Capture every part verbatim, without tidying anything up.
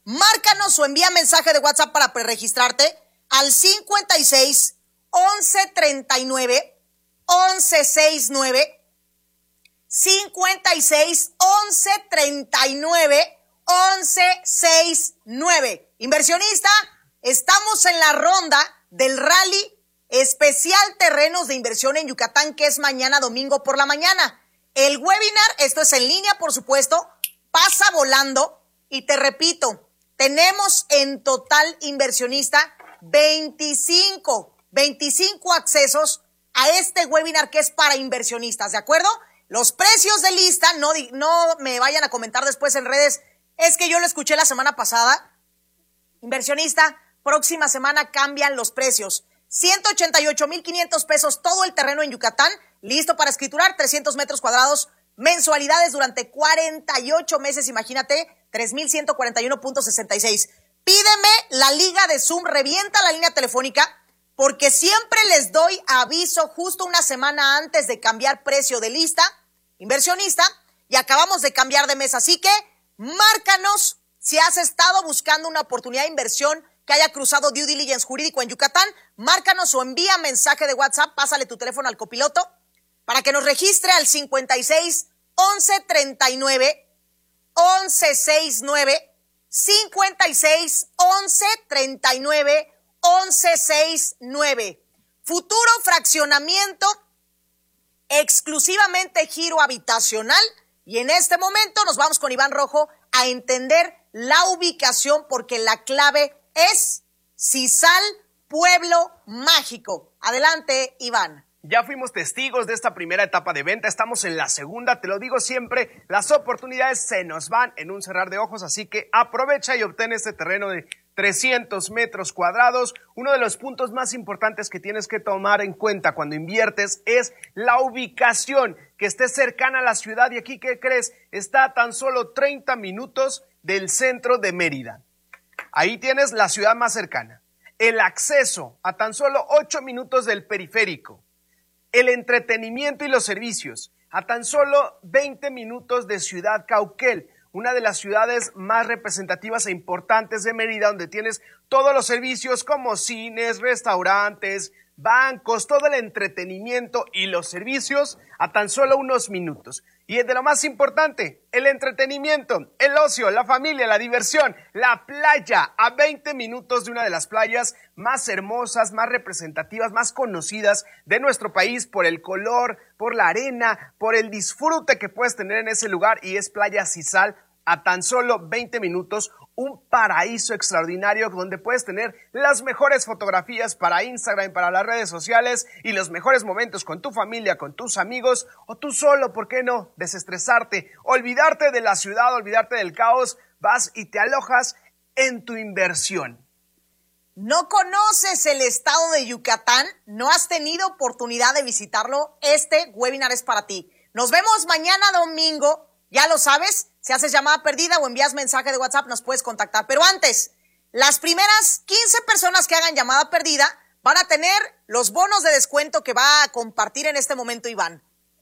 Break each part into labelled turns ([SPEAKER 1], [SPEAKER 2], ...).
[SPEAKER 1] Márcanos o envía mensaje de WhatsApp para preregistrarte al cincuenta y seis, once, treinta y nueve, once, sesenta y nueve, cincuenta y seis, once, treinta y nueve, once, sesenta y nueve. Inversionista, estamos en la ronda del Rally Especial Terrenos de Inversión en Yucatán, que es mañana domingo por la mañana. El webinar, esto es en línea, por supuesto, pasa volando y te repito, tenemos en total, inversionista, veinticinco, veinticinco accesos a este webinar que es para inversionistas, ¿de acuerdo? Los precios de lista, no, no me vayan a comentar después en redes, es que yo lo escuché la semana pasada. Inversionista, próxima semana cambian los precios. ciento ochenta y ocho mil quinientos pesos todo el terreno en Yucatán, listo para escriturar, trescientos metros cuadrados, mensualidades durante cuarenta y ocho meses, imagínate, tres mil ciento cuarenta y uno punto sesenta y seis. Pídeme la liga de Zoom, revienta la línea telefónica, porque siempre les doy aviso justo una semana antes de cambiar precio de lista, inversionista, y acabamos de cambiar de mes, así que márcanos si has estado buscando una oportunidad de inversión que haya cruzado due diligence jurídico en Yucatán, márcanos o envía mensaje de WhatsApp, pásale tu teléfono al copiloto para que nos registre al cincuenta y seis, once, treinta y nueve, once, sesenta y nueve, cincuenta y seis, once, treinta y nueve, once, sesenta y nueve. Futuro fraccionamiento, exclusivamente giro habitacional, y en este momento nos vamos con Iván Rojo a entender la ubicación, porque la clave es Cisal, Pueblo Mágico. Adelante, Iván.
[SPEAKER 2] Ya fuimos testigos de esta primera etapa de venta, estamos en la segunda, te lo digo siempre, las oportunidades se nos van en un cerrar de ojos, así que aprovecha y obtén este terreno de trescientos metros cuadrados. Uno de los puntos más importantes que tienes que tomar en cuenta cuando inviertes es la ubicación, que esté cercana a la ciudad, y aquí, ¿qué crees? Está a tan solo treinta minutos del centro de Mérida. Ahí tienes la ciudad más cercana, el acceso a tan solo ocho minutos del periférico, el entretenimiento y los servicios a tan solo veinte minutos de Ciudad Cauquel, una de las ciudades más representativas e importantes de Mérida, donde tienes todos los servicios como cines, restaurantes, bancos, todo el entretenimiento y los servicios a tan solo unos minutos. Y es de lo más importante, el entretenimiento, el ocio, la familia, la diversión, la playa, a veinte minutos de una de las playas más hermosas, más representativas, más conocidas de nuestro país por el color, por la arena, por el disfrute que puedes tener en ese lugar, y es Playa Cisal, a tan solo veinte minutos, un paraíso extraordinario donde puedes tener las mejores fotografías para Instagram, para las redes sociales, y los mejores momentos con tu familia, con tus amigos, o tú solo, ¿por qué no? Desestresarte, olvidarte de la ciudad, olvidarte del caos, vas y te alojas en tu inversión.
[SPEAKER 1] ¿No conoces el estado de Yucatán? ¿No has tenido oportunidad de visitarlo? Este webinar es para ti. Nos vemos mañana domingo, ya lo sabes. Si haces llamada perdida o envías mensaje de WhatsApp, nos puedes contactar. Pero antes, las primeras quince personas que hagan llamada perdida van a tener los bonos de descuento que va a compartir en este momento Iván.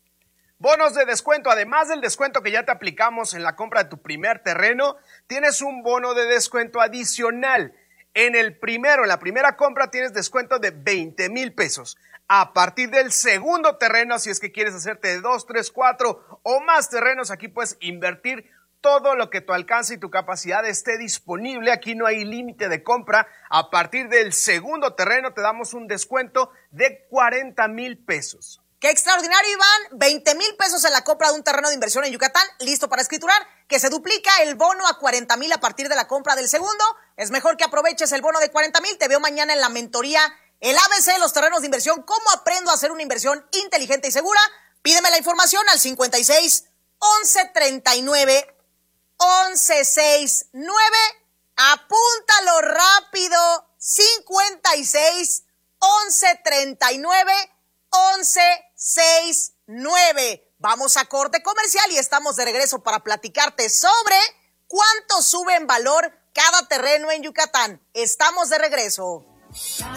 [SPEAKER 2] Bonos de descuento, además del descuento que ya te aplicamos en la compra de tu primer terreno, tienes un bono de descuento adicional. En el primero, en la primera compra, tienes descuento de veinte mil pesos. A partir del segundo terreno, si es que quieres hacerte de dos, tres, cuatro o más terrenos, aquí puedes invertir todo lo que tu alcance y tu capacidad esté disponible. Aquí no hay límite de compra. A partir del segundo terreno te damos un descuento de cuarenta mil pesos.
[SPEAKER 1] ¡Qué extraordinario, Iván! veinte mil pesos en la compra de un terreno de inversión en Yucatán, listo para escriturar, que se duplica el bono a cuarenta mil a partir de la compra del segundo. Es mejor que aproveches el bono de cuarenta mil. Te veo mañana en la mentoría, el A B C de los terrenos de inversión, cómo aprendo a hacer una inversión inteligente y segura. Pídeme la información al cincuenta y seis, once, treinta y nueve, once, sesenta y nueve. Apúntalo rápido, cincuenta y seis, once, treinta y nueve, once, sesenta y nueve. Vamos a corte comercial y estamos de regreso para platicarte sobre cuánto sube en valor cada terreno en Yucatán. Estamos de regreso.